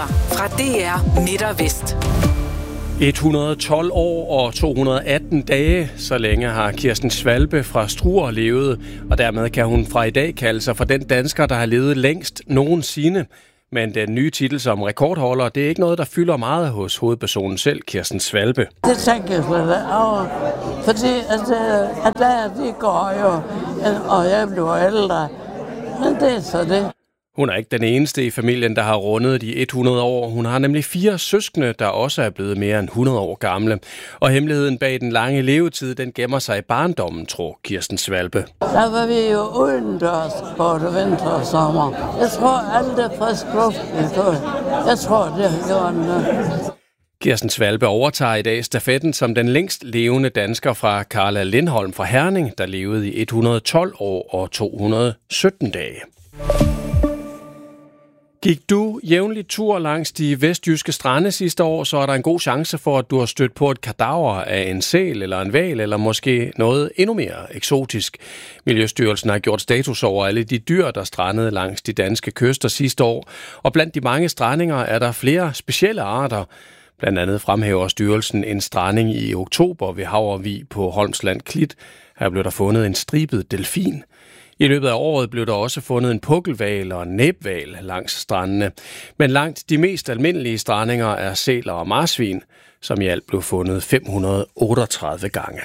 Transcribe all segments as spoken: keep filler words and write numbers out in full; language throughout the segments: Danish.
Nyheder fra D R Midt og Vest. et hundrede og tolv år og to hundrede og atten dage, så længe har Kirsten Svälbe fra Struer levet, og dermed kan hun fra i dag kalde sig for den dansker, der har levet længst nogensinde. Men den nye titel som rekordholder, det er ikke noget, der fylder meget hos hovedpersonen selv, Kirsten Svälbe. Det tænker jeg slet over, fordi at, at der de går jo, og jeg bliver ældre, men det er så det. Hun er ikke den eneste i familien, der har rundet de hundrede år. Hun har nemlig fire søskende, der også er blevet mere end hundrede år gamle. Og hemmeligheden bag den lange levetid, den gemmer sig i barndommen, tror Kirsten Svälbe. Der var vi jo udendørs både vinter og sommer. Jeg tror, alt er frisk luft, vi tog. Jeg tror, det har gjort noget. Kirsten Svälbe overtager i dag stafetten som den længst levende dansker fra Carla Lindholm fra Herning, der levede i et hundrede og tolv år og to hundrede og sytten dage. Gik du jævnligt tur langs de vestjyske strande sidste år, så er der en god chance for, at du har stødt på et kadaver af en sæl eller en hval, eller måske noget endnu mere eksotisk. Miljøstyrelsen har gjort status over alle de dyr, der strandede langs de danske kyster sidste år, og blandt de mange strandinger er der flere specielle arter. Blandt andet fremhæver styrelsen en stranding i oktober ved Havrevig på Holmsland Klit. Her blev der fundet en stribet delfin. I løbet af året blev der også fundet en pukkelhval og en næbhval langs strandene. Men langt de mest almindelige strandinger er sæler og marsvin, som i alt blev fundet fem hundrede og otteogtredive gange.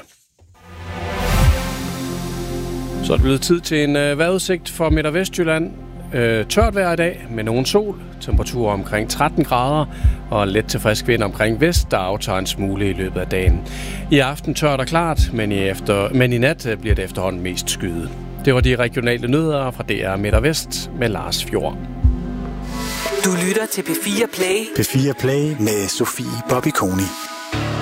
Så er det blevet tid til en øh, vejrudsigt for Midt- og Vestjylland. Øh, tørt vejr i dag med nogen sol, temperaturer omkring tretten grader og let til frisk vind omkring vest, der aftager en smule i løbet af dagen. I aften tørt og klart, men i, efter, men i nat bliver det efterhånden mest skyet. Det var de regionale nyheder fra D R Midt og Vest med Lars Fjord. Du lytter til P fire Play. P fire Play med Sofie Bobby Koni.